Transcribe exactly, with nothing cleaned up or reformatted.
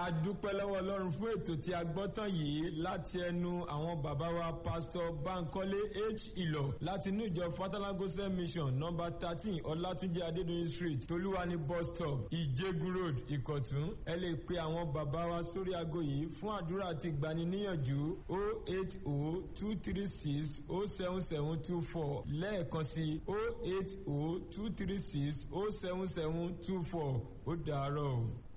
a dúpẹ́ lọ́wọ́ Ọlọ́run fún ètò tí a gbọ́ tán yìí láti ẹnu àwọn bàbá wa Pastor Bankole H. Ilo láti inú ìjọ Fatherland Gospel Mission number thirteen Ọlátúnjí Adédoyin Street Tolúwani bus stop Ìjẹ̀gùn Road Ìkọ̀tún. Ẹ lè pe àwọn bàbá wa sórí aago yìí fún àdúrà àti ìgbaniníyànjú o eight o two three six o seven seven two four lẹ́ẹ̀kan sí o eight o two three six o seven seven two four. Ó dàárọ̀ o.